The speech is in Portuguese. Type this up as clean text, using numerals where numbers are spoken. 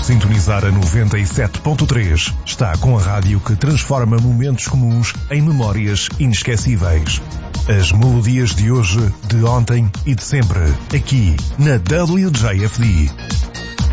sintonizar a 97.3. Está com a rádio que transforma momentos comuns em memórias inesquecíveis. As melodias de hoje, de ontem e de sempre. Aqui, na WJFD.